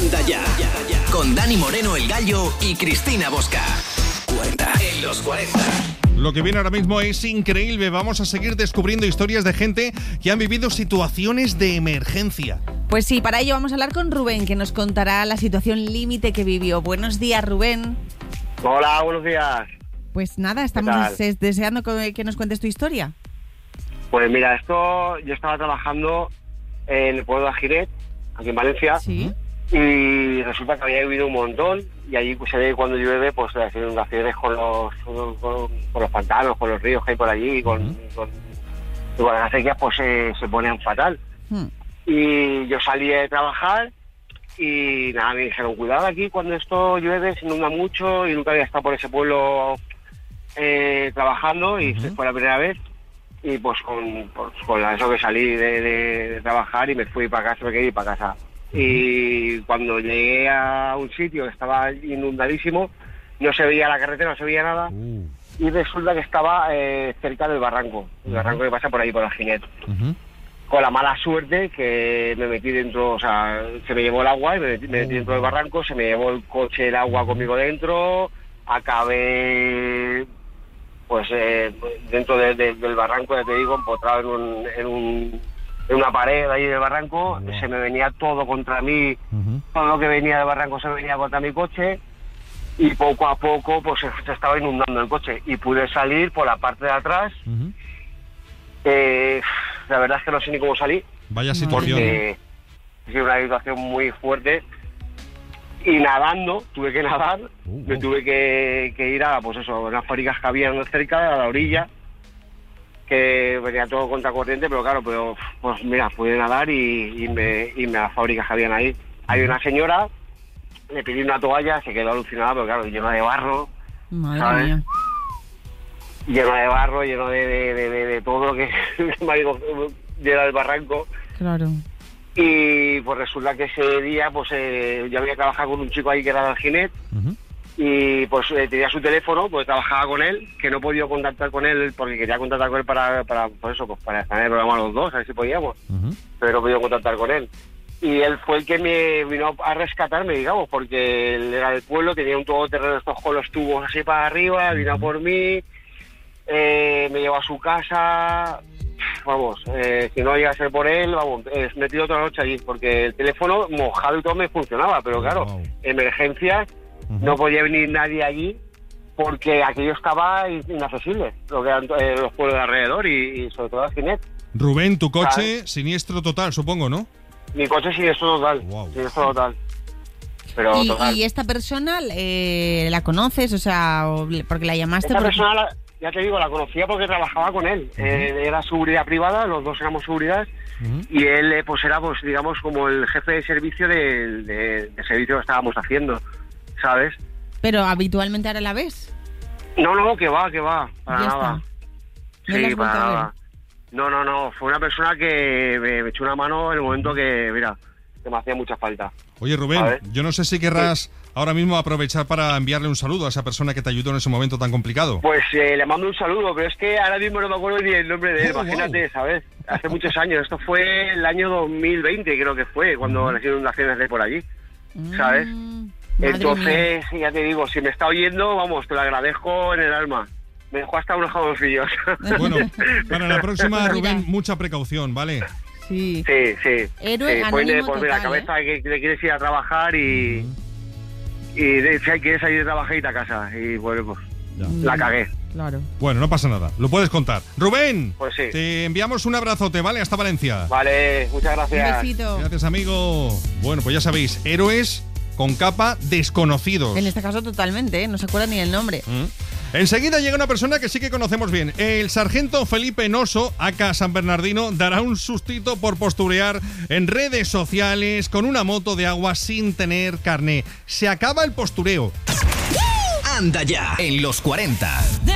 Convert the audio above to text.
Anda ya, con Dani Moreno el Gallo y Cristina Bosca. 40 en los 40. Lo que viene ahora mismo es increíble. Vamos a seguir descubriendo historias de gente que han vivido situaciones de emergencia. Pues sí, para ello vamos a hablar con Rubén, que nos contará la situación límite que vivió. Buenos días, Rubén. Hola, buenos días. Pues nada, estamos deseando que nos cuentes tu historia. Pues mira, yo estaba trabajando en el pueblo de Agiret, aquí en Valencia. Sí. Y resulta que había llovido un montón y allí pues, se ve cuando llueve pues las inundaciones con los pantanos, con los ríos que hay por allí y con las acequias pues se ponen fatal. Y yo salí de trabajar y nada, me dijeron cuidado aquí cuando esto llueve, se inunda mucho y nunca había estado por ese pueblo trabajando y fue la primera vez. Y pues con eso que salí de trabajar y me fui para casa, me quería ir para casa. Y cuando llegué a un sitio que estaba inundadísimo, no se veía la carretera, no se veía nada, y resulta que estaba cerca del barranco, el barranco que pasa por ahí, por el Ginet. Con la mala suerte que me metí dentro, o sea, se me llevó el agua y me metí dentro del barranco, se me llevó el coche, el agua conmigo dentro, acabé pues dentro del barranco, ya te digo, empotrado en una pared ahí del barranco. Se me venía todo contra mí, todo lo que venía del barranco se venía contra mi coche y poco a poco pues se estaba inundando el coche y pude salir por la parte de atrás. La verdad es que no sé ni cómo salí. Vaya situación. Porque es una situación muy fuerte y nadando, tuve que nadar, me tuve que ir a pues eso, unas fábricas que había cerca, a la orilla, que venía todo contracorriente, pero claro, pues mira, pude nadar y me las fábricas que habían ahí. Hay una señora, le pedí una toalla, se quedó alucinada, pero claro, lleno de barro, Madre mía. Lleno de barro, lleno de todo lo que me ha ido lleno del barranco. Claro. Y pues resulta que ese día pues yo había trabajado con un chico ahí que era del Ginet. Y pues tenía su teléfono, pues trabajaba con él, que no he podido contactar con él porque quería contactar con él para pues eso, pues para estar en el programa los dos, a ver si podíamos, pero no he podido contactar con él. Y él fue el que me vino a rescatarme, digamos, porque él era del pueblo, tenía un todoterreno estos con los tubos así para arriba, vino a por mí, me llevó a su casa, vamos, si no llega a ser por él, vamos, me tiró toda la noche allí, porque el teléfono mojado y todo me funcionaba, pero claro, emergencias, no podía venir nadie allí porque aquello estaba inaccesible, lo que eran los pueblos de alrededor y sobre todo Ginet. Rubén, tu coche, ¿sabes? Siniestro total, supongo, ¿no? Mi coche siniestro total, siniestro total. Pero total. ¿Y esta persona la conoces? O sea, porque la llamaste... Esta persona, ya te digo, la conocía porque trabajaba con él. Era seguridad privada, los dos éramos seguridad, y él pues era, pues digamos, como el jefe de servicio del servicio que estábamos haciendo, ¿sabes? Pero habitualmente ahora la ves. No, que va, para ya nada. ¿No la has Sí, vuelto para a ver? nada. No, fue una persona que me echó una mano en el momento que, mira, que me hacía mucha falta. Oye, Rubén, ¿sabes? yo no sé si querrás ahora mismo aprovechar para enviarle un saludo a esa persona que te ayudó en ese momento tan complicado. Pues le mando un saludo, pero es que ahora mismo no me acuerdo ni el nombre de él, imagínate, ¿sabes? Hace muchos años, esto fue el año 2020 creo que fue, cuando las inundaciones de por allí, ¿sabes? Entonces, ya te digo, si me está oyendo, vamos, te lo agradezco en el alma. Me dejó hasta unos jamoncillos. Bueno, para la próxima, Rubén, mucha precaución, ¿vale? Sí. Sí. Héroe anónimo Ponle, pues total, mira, cabeza que le quieres ir a trabajar y si quieres salir de trabajar y a casa. Y bueno, pues la cagué. Claro. Bueno, no pasa nada, lo puedes contar. Rubén, Pues sí. te enviamos un abrazote, ¿vale? Hasta Valencia. Vale, muchas gracias. Un besito. Gracias, amigo. Bueno, pues ya sabéis, héroes con capa desconocidos. En este caso totalmente, ¿eh? No se acuerda ni el nombre. Enseguida llega una persona que sí que conocemos bien. El sargento Felipe Noso, aka San Bernardino, dará un sustito por posturear en redes sociales con una moto de agua sin tener carné. Se acaba el postureo. Anda ya, en los 40.